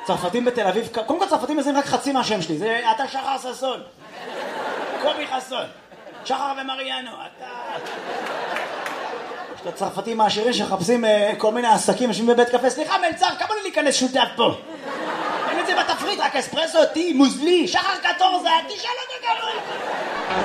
צרפתים בתל אביב, קודם כל צרפתים מזהים רק חצי מהשם שלי, זה אתה שחר ששון, קובי חסון, שחר ומריאנו, אתה... יש את הצרפתים העשירים שחפשים כל מיני עסקים, יושבים בבית קפה, סליחה מלצר, כמה לי להיכנס שותף פה? אין את זה בתפריט, רק אספרסו, טי, מוזלי, שחר קטורזה, תשאל אותו כמה...